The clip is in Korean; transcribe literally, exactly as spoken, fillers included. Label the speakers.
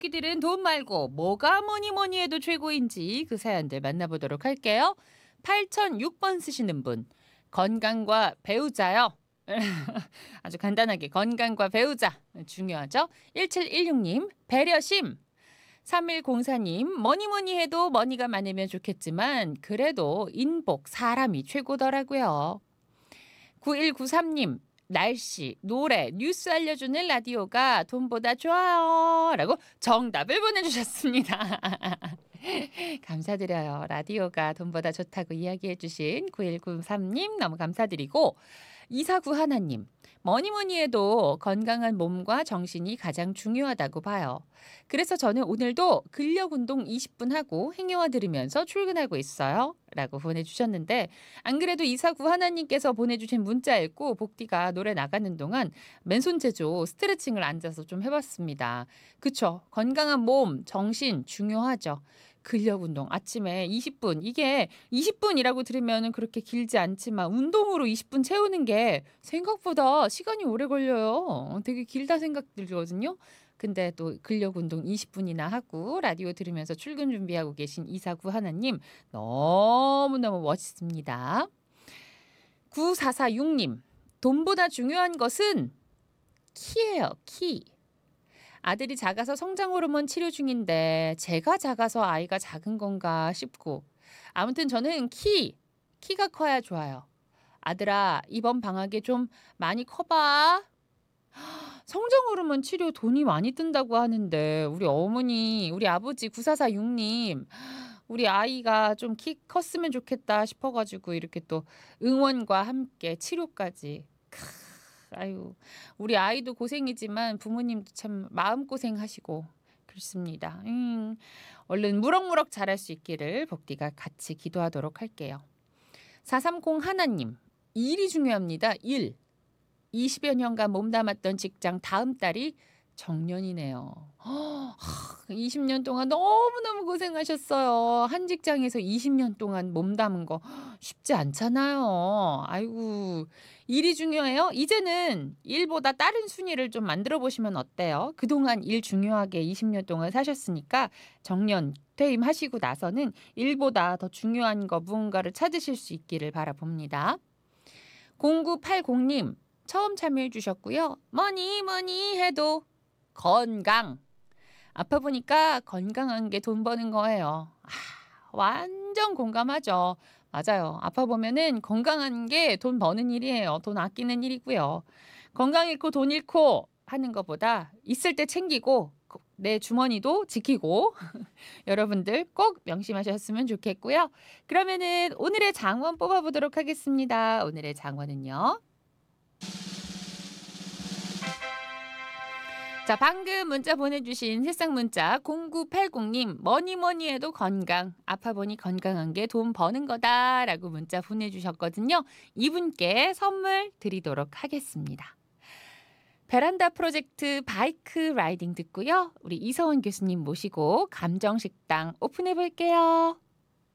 Speaker 1: 끼들은 돈 말고 뭐가 뭐니 뭐니 해도 최고인지 그 사연들 만나보도록 할게요. 팔천육 번 쓰시는 분. 건강과 배우자요. 아주 간단하게 건강과 배우자 중요하죠. 일칠일육 님 배려심. 삼일공사 님 뭐니 뭐니 해도 머니가 많으면 좋겠지만 그래도 인복 사람이 최고더라고요. 구일구삼 님 날씨, 노래, 뉴스 알려주는 라디오가 돈보다 좋아요 라고 정답을 보내주셨습니다. 감사드려요. 라디오가 돈보다 좋다고 이야기해 주신 구일구삼 님 너무 감사드리고 이사구일 님 뭐니 뭐니 해도 건강한 몸과 정신이 가장 중요하다고 봐요. 그래서 저는 오늘도 근력 운동 이십 분 하고 행여와 들으면서 출근하고 있어요. 라고 보내주셨는데 안 그래도 이사구일 님께서 보내주신 문자 읽고 복디가 노래 나가는 동안 맨손 제조 스트레칭을 앉아서 좀 해봤습니다. 그쵸? 건강한 몸, 정신 중요하죠. 근력 운동 아침에 이십 분 이게 이십 분이라고 들으면 그렇게 길지 않지만 운동으로 이십 분 채우는 게 생각보다 시간이 오래 걸려요. 되게 길다 생각 들거든요. 근데 또 근력 운동 이십 분이나 하고 라디오 들으면서 출근 준비하고 계신 이사구일 님 너무너무 멋있습니다. 구사사육 님 돈보다 중요한 것은 키예요. 키. 아들이 작아서 성장 호르몬 치료 중인데 제가 작아서 아이가 작은 건가 싶고 아무튼 저는 키, 키가 커야 좋아요. 아들아 이번 방학에 좀 많이 커봐. 성장 호르몬 치료 돈이 많이 든다고 하는데 우리 어머니, 우리 아버지 구사사육 님 우리 아이가 좀 키 컸으면 좋겠다 싶어가지고 이렇게 또 응원과 함께 치료까지. 아유, 우리 아이도 고생이지만 부모님도 참 마음고생하시고 그렇습니다. 음, 얼른 무럭무럭 자랄 수 있기를 복디가 같이 기도하도록 할게요. 사삼공일 님 일이 중요합니다. 일. 이십여 년간 몸담았던 직장 다음 달이 정년이네요. 이십 년 동안 너무너무 고생하셨어요. 한 직장에서 이십 년 동안 몸담은 거 쉽지 않잖아요. 아이고, 일이 중요해요? 이제는 일보다 다른 순위를 좀 만들어 보시면 어때요? 그동안 일 중요하게 이십 년 동안 사셨으니까 정년 퇴임하시고 나서는 일보다 더 중요한 거 무언가를 찾으실 수 있기를 바라봅니다. 공구팔공 님 처음 참여해 주셨고요. 뭐니 뭐니 해도 건강. 아파 보니까 건강한 게 돈 버는 거예요. 아, 완전 공감하죠. 맞아요. 아파 보면은 건강한 게 돈 버는 일이에요. 돈 아끼는 일이고요. 건강 잃고 돈 잃고 하는 것보다 있을 때 챙기고 내 주머니도 지키고 여러분들 꼭 명심하셨으면 좋겠고요. 그러면은 오늘의 장원 뽑아보도록 하겠습니다. 오늘의 장원은요. 자, 방금 문자 보내주신 새싹 문자 공구팔공 님 뭐니 뭐니 해도 건강 아파 보니 건강한 게 돈 버는 거다라고 문자 보내주셨거든요. 이분께 선물 드리도록 하겠습니다. 베란다 프로젝트 바이크 라이딩 듣고요. 우리 이서원 교수님 모시고 감정식당 오픈해 볼게요.